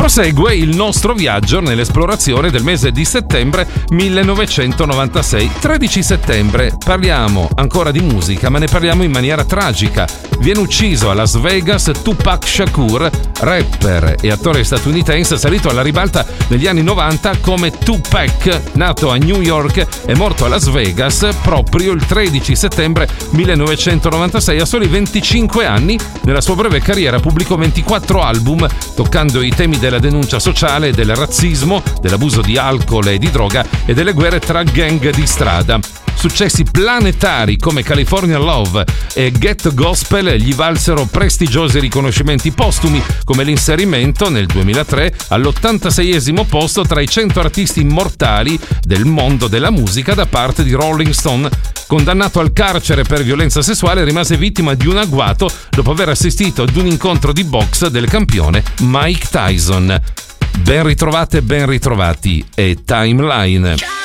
Prosegue il nostro viaggio nell'esplorazione del mese di settembre 1996. 13 settembre, parliamo ancora di musica, ma ne parliamo in maniera tragica. Viene ucciso a Las Vegas Tupac Shakur, rapper e attore statunitense salito alla ribalta negli anni 90 come Tupac, nato a New York e morto a Las Vegas proprio il 13 settembre 1996. A soli 25 anni, nella sua breve carriera pubblicò 24 album toccando i temi della denuncia sociale, del razzismo, dell'abuso di alcol e di droga e delle guerre tra gang di strada. Successi planetari come California Love e Get Gospel gli valsero prestigiosi riconoscimenti postumi, come l'inserimento nel 2003 all'86esimo posto tra i 100 artisti immortali del mondo della musica da parte di Rolling Stone. Condannato al carcere per violenza sessuale, rimase vittima di un agguato dopo aver assistito ad un incontro di box del campione Mike Tyson. Ben ritrovate, ben ritrovati, e Timeline.